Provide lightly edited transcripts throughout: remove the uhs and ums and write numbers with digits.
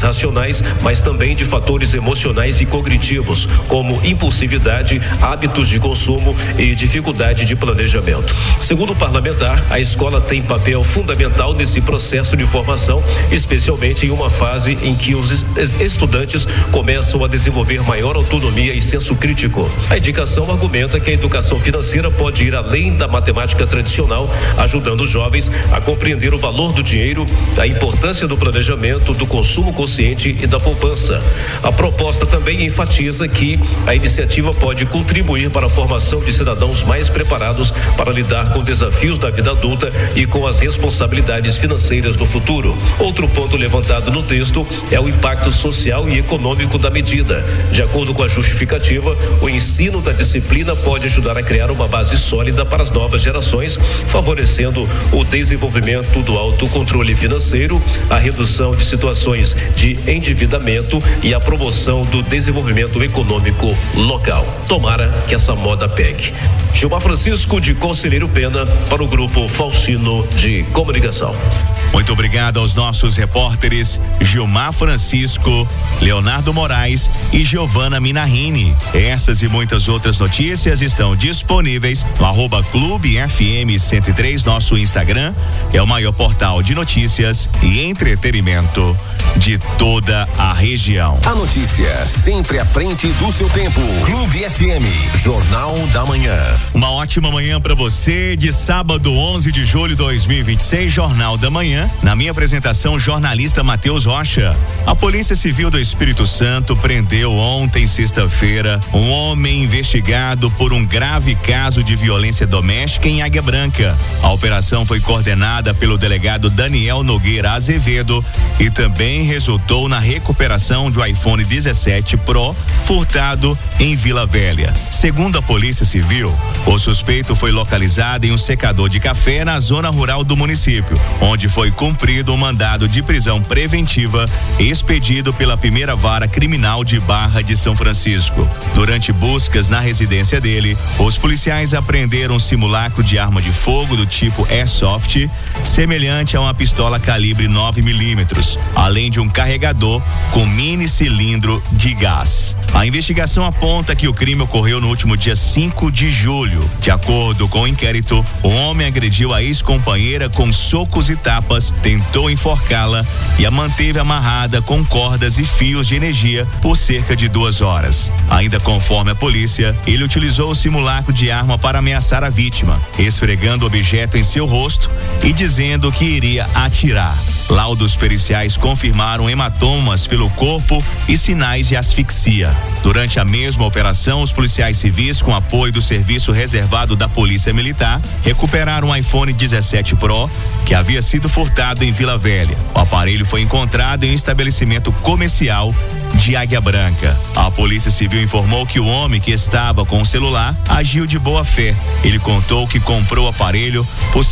racionais, mas também de fatores emocionais e cognitivos, como impulsividade, hábitos de consumo e dificuldade de planejamento. Segundo o parlamentar, a escola tem papel fundamental nesse processo de formação, especialmente em uma fase em que os estudantes começam a desenvolver maior autonomia e senso crítico. A indicação argumenta que a educação financeira pode ir além da matemática tradicional, ajudando os jovens a compreender o valor do dinheiro, a importância do planejamento, do consumo consciente e da poupança. A proposta também enfatiza que a iniciativa pode contribuir para a formação de cidadãos mais preparados para lidar com desafios da vida adulta e com as responsabilidades financeiras do futuro. Outro ponto levantado no texto é o impacto social e econômico da medida. De acordo com a justificativa, o ensino da disciplina pode ajudar a criar uma base sólida para as novas gerações, favorecendo o desenvolvimento do autocontrole financeiro, a redução de situações de endividamento e a promoção do desenvolvimento econômico local. Tomara que essa moda pegue. Gilmar Francisco, de Conselheiro Pena, para o Grupo Faustino de Comunicação. Muito obrigado aos nossos repórteres Gilmar Francisco, Leonardo Moraes e Giovana Minarrini. Essas e muitas outras notícias estão disponíveis no @Clube FM 103, nosso Instagram, é o maior portal de notícias e entretenimento de toda a região. A notícia sempre à frente do seu tempo. Clube FM, Jornal da Manhã. Uma ótima manhã para você, de sábado 11 de julho de 2026, Jornal da Manhã. Na minha apresentação, jornalista Matheus Rocha. A Polícia Civil do Espírito Santo prendeu ontem, sexta-feira, um homem investigado por um grave caso de violência doméstica em Águia Branca. A operação foi coordenada pelo delegado Daniel Nogueira Azevedo e também resultou na recuperação de um iPhone 17 Pro furtado em Vila Velha. Segundo a Polícia Civil, o suspeito foi localizado em um secador de café na zona rural do município, onde foi cumprido um mandado de prisão preventiva expedido pela primeira vara criminal de Barra de São Francisco. Durante buscas na residência dele, os policiais apreenderam um simulacro de arma de fogo do tipo Airsoft, semelhante a uma pistola calibre 9mm, além de um carregador com mini cilindro de gás. A investigação aponta que o crime ocorreu no último dia 5 de julho. De acordo com o inquérito, o homem agrediu a ex-companheira com socos e tapas, tentou enforcá-la e a manteve amarrada com cordas e fios de energia por cerca de 2 horas. Ainda conforme a polícia, ele utilizou o simulacro de arma para ameaçar a vítima, esfregando o objeto em seu rosto e dizendo que iria atirar. Laudos periciais confirmaram hematomas pelo corpo e sinais de asfixia. Durante a mesma operação, os policiais civis, com apoio do serviço reservado da Polícia Militar, recuperaram um iPhone 17 Pro que havia sido furtado em Vila Velha. O aparelho foi encontrado em um estabelecimento comercial de Águia Branca. A Polícia Civil informou que o homem que estava com o celular agiu de boa fé. Ele contou que comprou o aparelho por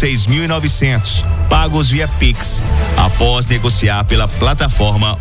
6.900, pagos via Pix, após negociar pela plataforma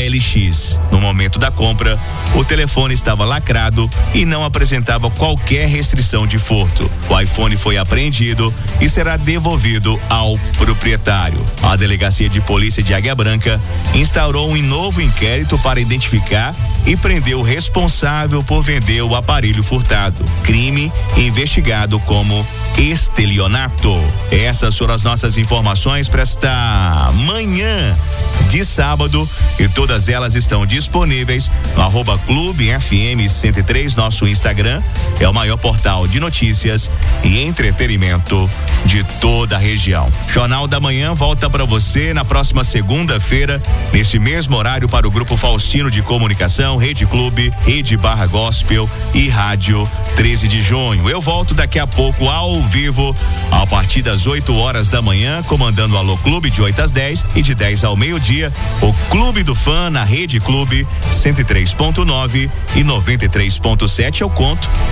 OLX. No momento da compra, o telefone estava lacrado e não apresentava qualquer restrição de furto. O iPhone foi apreendido e será devolvido ao proprietário. A Delegacia de Polícia de Águia Branca instaurou um novo inquérito para identificar e prender o responsável por vender o aparelho furtado. Crime investigado como estelionato. Essas foram as nossas informações para esta manhã de sábado e todas elas estão disponíveis no @Clube FM 103, nosso Instagram, é o maior portal de notícias e entretenimento de toda a região. Jornal da Manhã volta para você na próxima segunda-feira, nesse mesmo horário, para o Grupo Faustino de Comunicação, Rede Clube, Rede Barra Gospel e Rádio 13 de Junho. Eu volto daqui a pouco ao vivo, a partir das 8 horas da manhã, comandando o Alô Clube de 8 às 10 e de 10 ao meio-dia, o Clube do Fã na Rede Clube 103.9 e 93.7. Eu conto